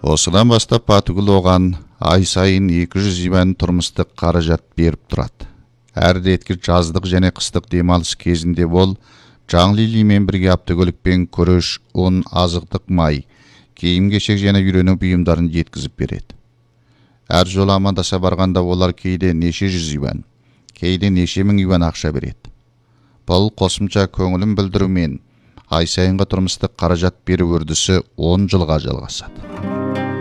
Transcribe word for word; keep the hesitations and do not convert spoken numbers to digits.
Осыдан бастап Батыгүл оған ай сайын екі жүз иван тұрмыстық қаражат беріп тұрады. Әр реткі жаздық және қыстық демалыс кезінде бол Жаңлилимен бірге автокөлікпен күріш, ұн, азықтық май, киім-кешек және үйрену бұйымдарын жеткізіп береді. Әр жолы амандаса барғанда олар кейде неше жүз иван, кейде неше мың иван ақша береді. Бұл қосымша көңілін білдірумен ай сайынғы тұрмыстық қаражат беру үрдісі он жылға жалғасады.